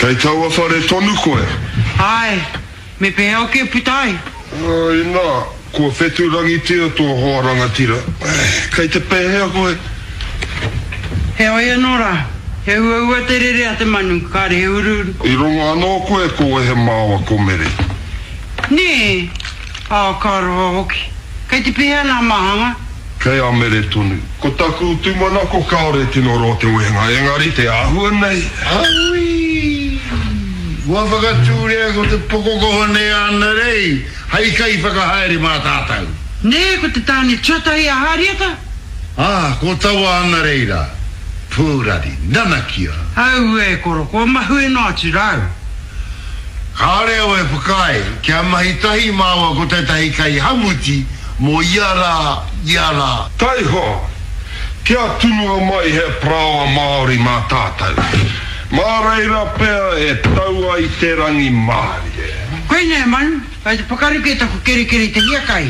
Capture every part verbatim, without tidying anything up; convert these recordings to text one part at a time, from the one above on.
Kei taua whare tonu koe. Ai, me pēhea o ke putai. Ai nā, kua whetu rangi tia tō hoa rangatira. Kei te pēhea koe. He oia nora, he ua ua te rere a te manu, kāre he ururu. I rongo anō koe koe he māua ko mere. Nē, a kāroa hoki. Kei te pēhea nā mahanga. Kei a mere tonu. Ko taku tūmana ko kaore tino ro te uenga. Engari te āhua nei. Haui! Ua whakatūrea ko te pokokoho nei ana rei. Hai kai whakahaere mā tātau. Nē, ko te tāne tuatahi a hariata. Ah, ko taua ana reira. Pūrari, nanakia. Au e koro, ko mahue nā tūrau. Kāre o e whakai, kia mahi tahi māua ko te tahi kai hamuti, mo iara, iara. Tai ho, kia tunua mai he praoa Māori mā tātau. Mā reira pēr e taua i te rangi Māori. Koe nei manu, ai te pakaruke taku kere kere te hiakai.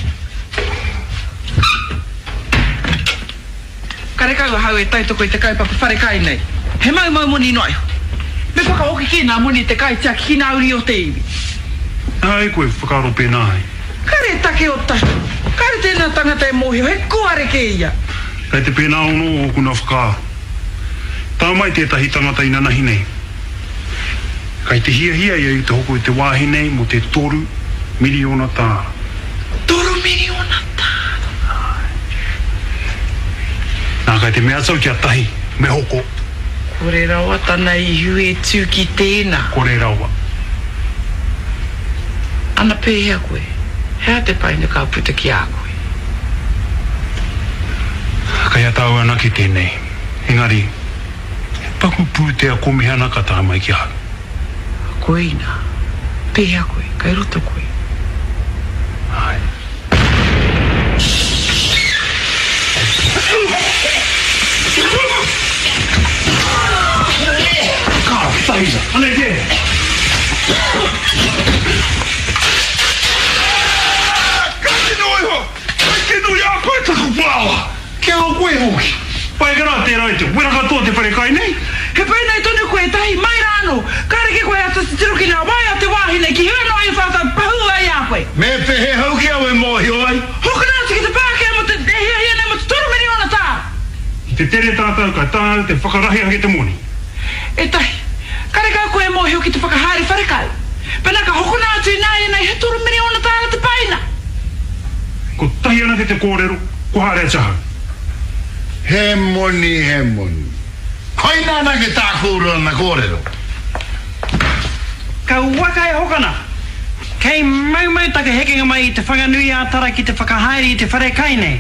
Kare kau hau e taitoko i te kaupapa whare kai nei. He mau mau moni noi. Me whakaoki ki nā moni te kai tia ki nā uri o te iwi. Ai koe whakaro pēnā hei. Kare take o tahi. Kare tēnā tangata e mōhio, he kuare ke ia. Kei te pēnā ono o kuna whakaro. Tā mai tētahi tangata ina nahi nei. Kei te hia hia ia i te hoko i te wāhi nei mo te toru miliona tāra. Toru miliona tāra. Nā kai te mea tsau kia tahi, me hoko. Kore rawa tana i hui e tū ki tēnā. Kore rawa. Ana pēhea koe. Hea te paina ka puta ki a koe. Kai atau ana ki tēnei. Engari, paku pūtea komihana ka tā mai ki hau. Koe ina. Pēhea koe, kai roto koe. Ai. Kā, taisa, ane te. Kati noi ho, kati noi a koe taku pāua. Kia o koe hoki. Pai kara tērā i te, wera katoa te whare kai nei. He pai nei tonu koe tahi, mai rāno. Kāre ke koe ata se tiru ki nā wai a te wāhine, ki hua no i whātau pahua i a koe. Me pehe hauki au e mōhio ai. Hokana ati ki te pākea mo te hia hia nei mo te toru miliona tā. I te tere tātau ka tāu te whakarahi a te moni. E tahi, kare kā koe mōhio ki te whakahari wharekau. Pena ka hokana ati nai nei he toru miliona tāra te paina. Ko tahi ana ki te kōrero, ko hare atahau. He moni, he moni. Koe nāna ke tā kūrua na kōrero. Ka waka e hokana. Kei mau mau take hekenga mai i te whanganui ātara ki te whakahaere i te whare kai nei.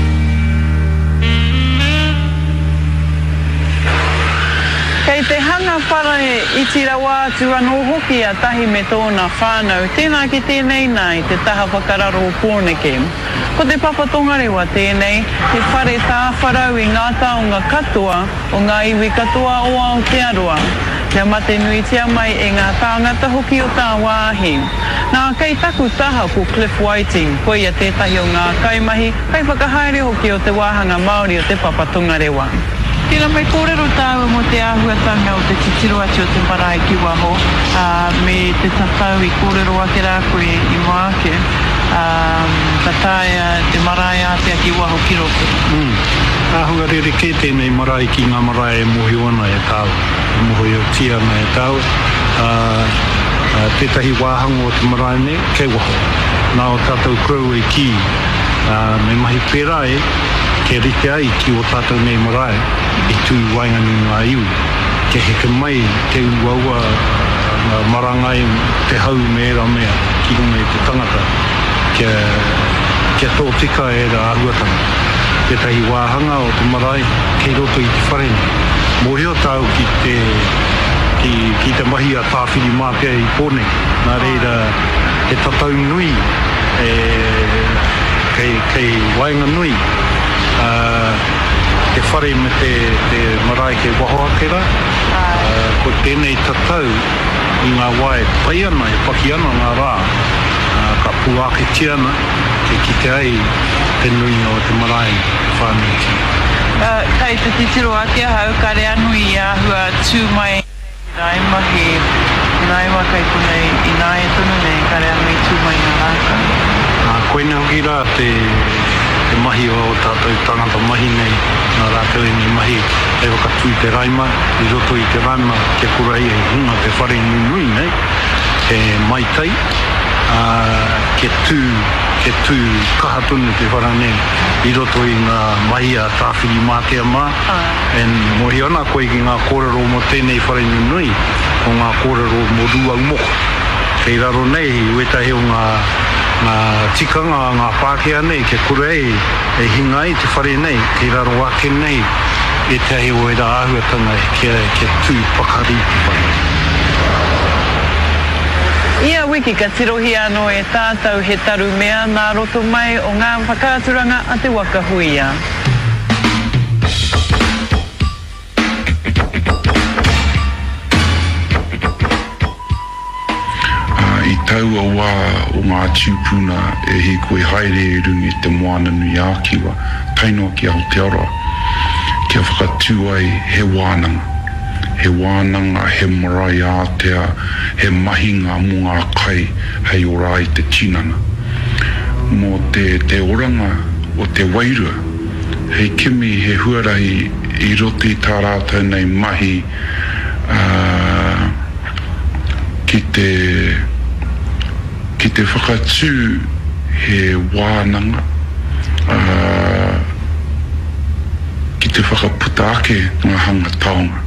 Kei te hanga whara e iti rawa atu anō hoki a tahi me tōna whānau, tēnā ki tēnei nai te taha whakararo o Pōneke. Ko te papatonga rewa tēnei, te whare tā wharau i ngā taonga katoa o ngā iwi katoa o Aotearoa. Kia mate nui tia mai e ngā tāngata hoki o tā wāhi. Nā kei taku taha ko Cliff Whiting, koe ia tētahi o ngā kaimahi, kai whakahaere hoki o te wāhanga Māori o te papatonga rewa. Tēnā mai kōrero tāua mo te āhuatanga o te titiro atu o te marae ki waho, uh, me te tatau i kōrero ake rā koe i moake, um, tataia te marae ātea ki waho ki roto. Mm. Āhua rere ke tēnei marae ki ngā marae e mohi ona e tāu, e mohi o tiana e tāu. Uh, uh, tētahi wāhanga o te marae ne, kei waho. Nā o tātou krau e ki, uh, me mahi pērā e, ke rite ai ki o tātou nei marae, i tū waingani ngā iwi. Ke heke mai te uaua uh, marangai te hau me era mea, ki runga i te tangata, kia, kia tō tika e ra ahuatanga. Tētahi wāhanga o te marae, kei roto i te whareni. Mōhio tāu ki te, ki, ki te mahi a tāwhiri māpea i Pōneke. Nā reira, te tatau nui, e, kei, kei wainga nui, uh, te whare me te, te marae ke waho akera, uh, ko tēnei tatau i ngā wae pai ana, e paki ana ngā rā, uh, ka puake tiana, ke kite ai te nui o te marae whānuti. Uh, kai te titiro ake hau, kare anu i āhua tū mai Rai mahi, nai wakai punei, i nai tonu nei, kare angai tūmai ngā rāka. Koe nau ki rā te, te mahi o tātou tangata mahi nei, ngā rākau e ni mahi e wakatui te raima, i roto i te raima, ke kurai e hunga te whare nui nei, he maitai, uh, ke tū, ke tū kaha tonu te wharane, i roto i ngā mahi a tāwhiri mātea mā, en mohi ana koe ki ngā kōrero mo tēnei whare nui, o ngā kōrero mo rua umoko. Kei raro nei, ueta heo ngā ngā tikanga, ngā Pākehā nei, ke kura e, e hinga i te whare nei, ke raro ake nei, e te heo e rā ahuatanga ke, ke tū pakari te whare. Ia wiki ka tirohi anō e tātou he taru mea nā roto mai o ngā whakāturanga a te wakahuia. I taua wā o ngā tūpuna e hi koe haere e rungi te moana nui ākiwa, tainoa ki Aotearoa, kia whakatū ai he wānanga. He wānanga, he marae ātea, he mahinga mō ngā kai, hei ora i te tinana. Mō te, te oranga o te wairua, hei kimi he huarahi i roti tā rātou nei mahi uh, ki te ki te whakatū he wānanga uh, ki te whakaputa ake ngā hanga taonga.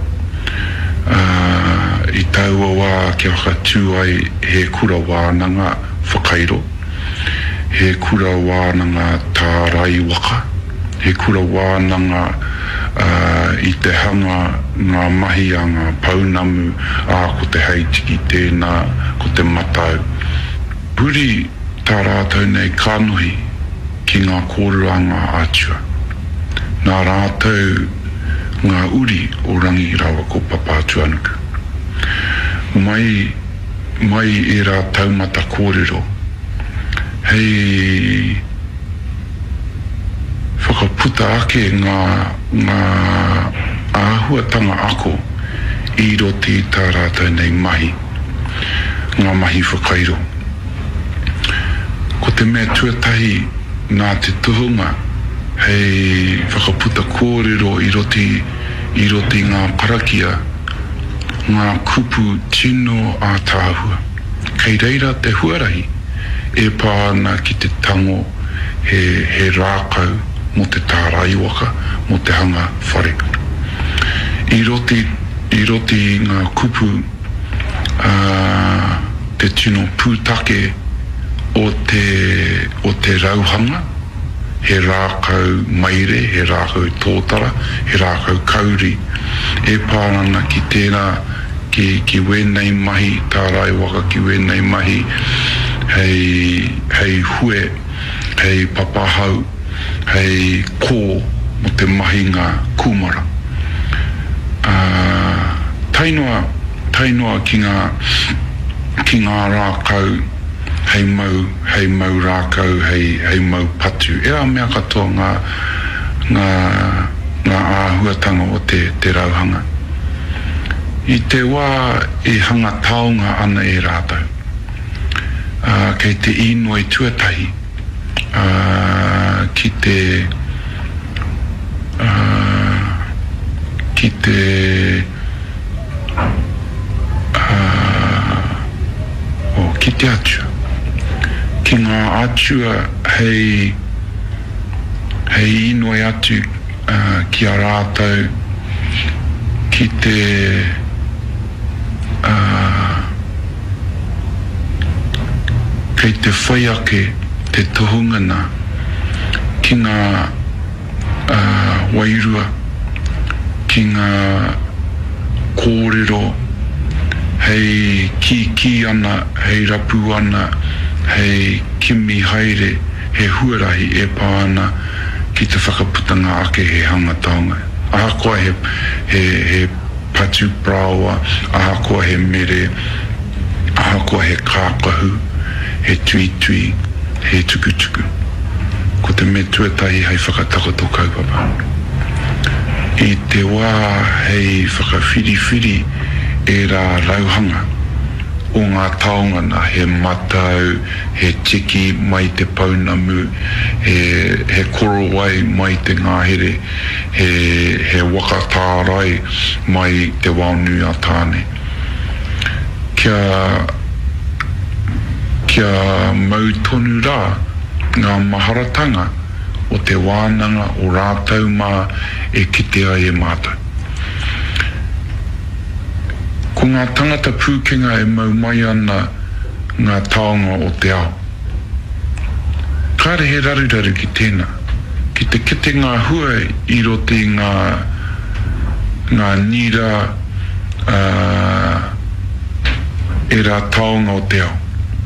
Uh, I taua wā kia whakatū ai he kura wānanga whakairo, he kura wānanga tā rai waka, he kura wānanga uh, i te hanga ngā mahi a ngā paunamu a ko te heitiki tēnā, ko te matau. Puri tā rātou nei kānohi ki ngā kōruranga ātua. Nā rātou ngā uri o rangi rawa ko Papātu Anuku. Mai, mai e rā taumata kōrero. Hei whakaputa ake ngā, ngā āhuatanga ako i roti tā rātou nei mahi. Ngā mahi whakairo. Ko te mea tuatahi nā te tuhunga, hei whakaputa kōrero i roti, i roti ngā parakia, ngā kupu tino a tāhua. Kei reira te huarahi, e pāna ki te tango he, he rākau mo te tāraiwaka, mo te hanga whare. I roti, i roti ngā kupu uh, te tino pūtake o te, o te rauhanga, he rākau maire, he rākau tōtara, he rākau kauri, e pārana ki tērā, ki, ki wēnei mahi, tā rai waka ki wēnei mahi, hei, hei hue, hei papahau, hei kō mo te mahi ngā kumara. Uh, tainoa, tainoa ki ngā, ki ngā rākau, hei mau, hei mau rākau, hei, hei mau patu. Ea mea katoa ngā, ngā, ngā āhuatanga o te, te rauhanga. I te wā e hanga taonga ana e rātau. Uh, kei te ino e tuatahi, uh, ki te, uh, ki te, uh, o, ki te atua. Ki ngā atua hei, hei inoi atu uh, ki a rātou, ki te uh, kei te whaiake, te tohungana, ki ngā uh, wairua, ki ngā kōrero, hei ki ki ana, hei rapu ana, hei kimi haere, he huarahi e pāna ki te whakaputanga ake he hangataonga. Ahakoa he, he, he patu prawa, ahakoa he mere, ahakoa he kākahu, he tui tui, he tuku tuku. Ko te me tuatahi hei whakatakoto kaupapa. I te wā hei whakawhiri whiri e rā rauhanga o ngā taongana he matau, he tiki mai te paunamu, he, he koro wai mai te ngahere, he, he wakatārai mai te waunui a tāne. Kia, kia mau tonu rā ngā maharatanga o te wānanga o rātau mā e kitea e mātou. Ko ngā tangata pūkenga e mau mai ana ngā taonga o te ao. Kāre he raruraru ki tēnā. Ki te kite ngā hua i roti ngā, ngā nira uh, e rā taonga o te ao.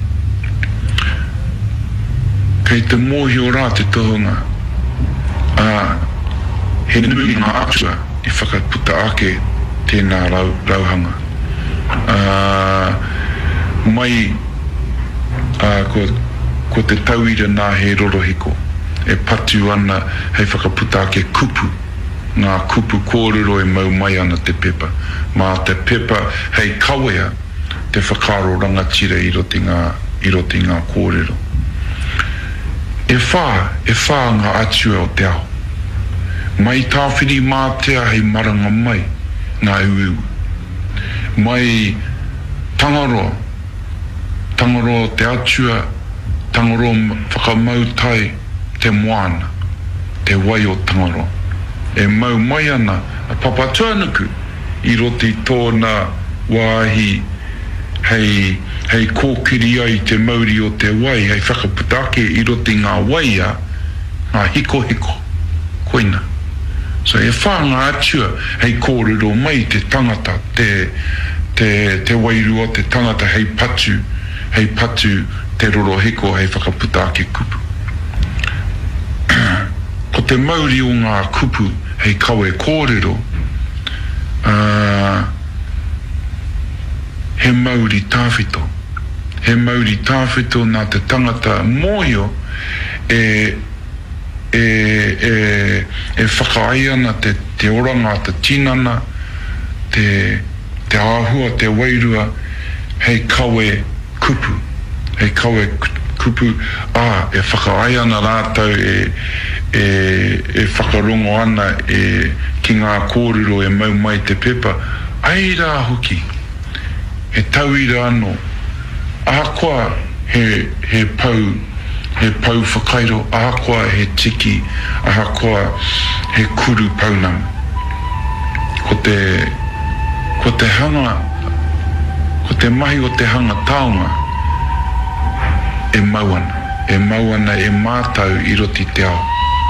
Kei te mōhi o rā te tohunga. Uh, he nui ngā atua i whakaputa ake tēnā rau, rauhanga. Uh, mai uh, ko, ko te tauira nā he rorohiko e patu ana hei whakaputa ke kupu ngā kupu kōrero e mau mai ana te pepa mā te pepa hei kawea te whakaro rangatira i roti ngā, i roti ngā kōrero e whā e whā ngā atua o te ao mai tāwhiri mātea hei maranga mai ngā uiu mai tangaro tangaro te atua tangaro whakamautai te moana te wai o tangaro e mau mai ana a papatuanuku i roti tōna wāhi hei, hei kōkiri ai te mauri o te wai hei whakaputake i roti ngā waia ngā hiko hiko koina so e whā ngā atua hei kōrero mai te tangata te, te, te wairua te tangata hei patu hei patu te roro hiko hei whakaputa ake kupu ko te mauri o ngā kupu hei kawe kōrero uh, he mauri tāwhito he mauri tāwhito nā te tangata mōio e e e e whakaai ana te te oranga te tinana te te āhua te wairua hei kawe kupu hei kawe kupu a e whakaai ana rātau e e e whakarongo ana e ki ngā kōrero e mau mai te pepa ai rā hoki he tauira anō ākoa he he pau he pau whakairo, ahakoa he tiki, ahakoa he kuru paunam. Ko te, ko te hanga, ko te mahi o te hanga taonga, e mauana, e mauana e mātau i roti te ao.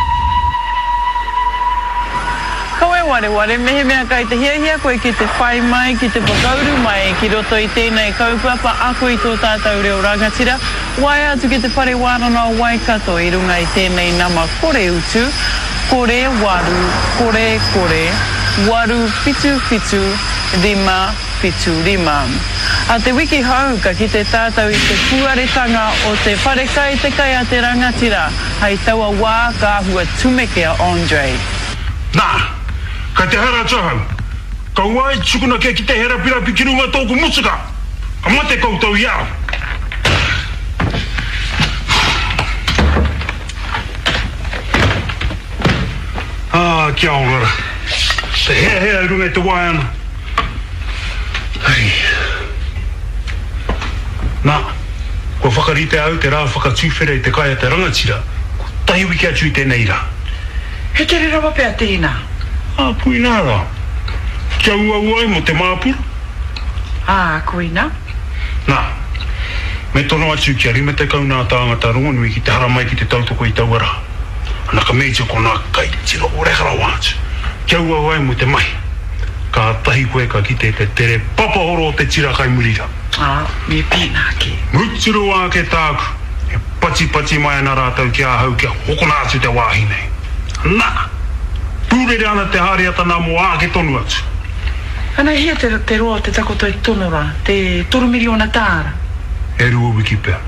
Kawe ware ware, mehe mea kai te hia hia koe ki te whai mai, ki te whakauru mai, ki roto i tēnei kaupapa ako i tō tātou reo rangatira, wai atu ki te whare wārana Waikato i runga i tēnei nama kore utu, kore waru, kore kore, waru fitu fitu, rima fitu rima. A te wiki hauka ki te tātou i te puaretanga o te whare kai te kai a te rangatira, hei taua wā ka hua tumekea Andre. Nā! Ka te hara tahau, ka uai tsukuna kia ki te hera pira pikirunga tōku musuka, ka mate koutou iau. Ah, kia ongara, te hea hea runga i te waiana. Hei. Nā, ko whakarite au te rā whakatūwhere i te kai a te rangatira, ko tahi wiki atu i tēnei rā. He te re rawa pēr tēnā? Ah, puina rā. Kia ua uai mo te māpura? Ah, kuina. Nā, me tono atu kia rime te kaunā tāngata rongonui ki te haramai ki te tautoko i tauara. Ana ka meitio ko nā kai tino o rehara wātu. Kia ua uai mo te mai. Ka tahi koe ka ki te te tere papahoro o te tira kai murira. Ah, me pēnā ke. Mutiro wā ke tāku. E pati pati mai ana rātau kia hau kia hokona atu te wāhine. Nā! Pūrere ana te hariata nā mo āke tonu atu. Ana hia te, te roa te takoto i tono rā, te toru miliona tāra. E rua wiki pēr.